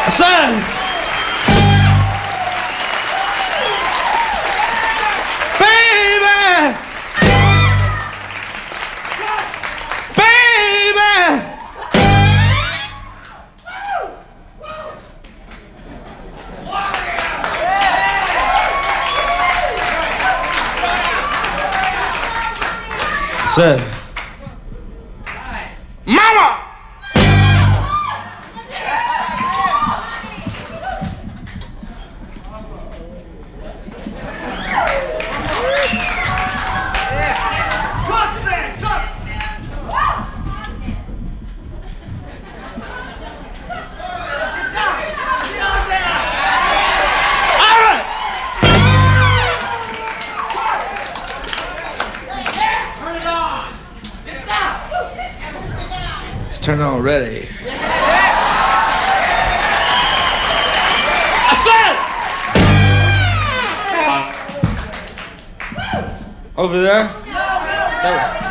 Son! Baby! Baby! Son. Mama! It's turned on already. I said! Over there?